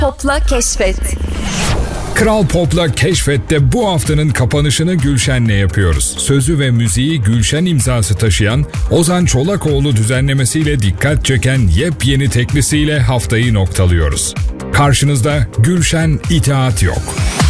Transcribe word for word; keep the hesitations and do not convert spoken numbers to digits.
Pop'la Keşfet. Kral Pop'la Keşfet'te bu haftanın kapanışını Gülşen'le yapıyoruz. Sözü ve müziği Gülşen imzası taşıyan, Ozan Çolakoğlu düzenlemesiyle dikkat çeken yepyeni teklisiyle haftayı noktalıyoruz. Karşınızda Gülşen İtaat Yok.